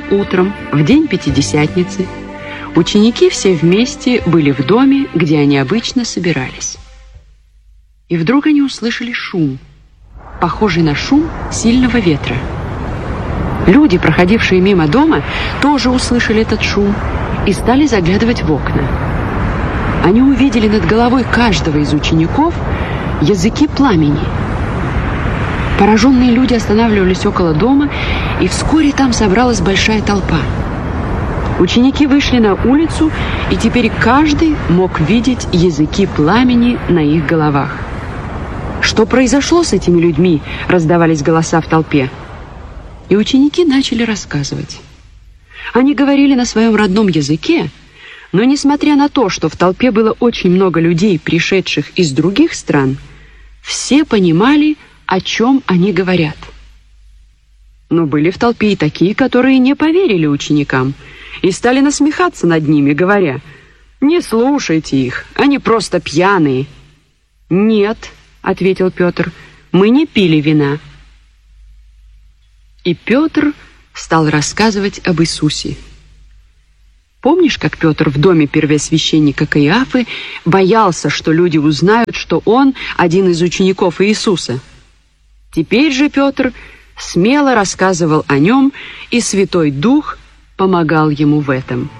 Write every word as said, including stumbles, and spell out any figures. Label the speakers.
Speaker 1: утром, в день Пятидесятницы, ученики все вместе были в доме, где они обычно собирались. И вдруг они услышали шум, похожий на шум сильного ветра. Люди, проходившие мимо дома, тоже услышали этот шум и стали заглядывать в окна. Они увидели над головой каждого из учеников языки пламени. Пораженные люди останавливались около дома, и вскоре там собралась большая толпа. Ученики вышли на улицу, и теперь каждый мог видеть языки пламени на их головах. «Что произошло с этими людьми?» — раздавались голоса в толпе. И ученики начали рассказывать. Они говорили на своем родном языке, но, несмотря на то, что в толпе было очень много людей, пришедших из других стран, все понимали, о чем они говорят. Но были в толпе и такие, которые не поверили ученикам и стали насмехаться над ними, говоря: «Не слушайте их, они просто пьяные». «Нет», — ответил Петр, — «мы не пили вина». И Петр стал рассказывать об Иисусе. Помнишь, как Петр в доме первосвященника Каиафы боялся, что люди узнают, что он один из учеников Иисуса? Теперь же Петр смело рассказывал о нем, и Святой Дух помогал ему в этом.